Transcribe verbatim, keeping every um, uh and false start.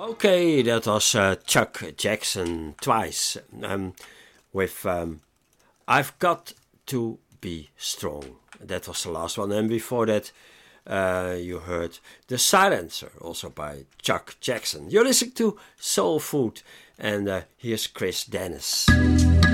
Okay, that was uh, Chuck Jackson twice um, with um, I've Got to Be Strong. That was the last one. And before that, uh, you heard The Silencer, also by Chuck Jackson. You're listening to Soul Food, and uh, here's Chris Dennis.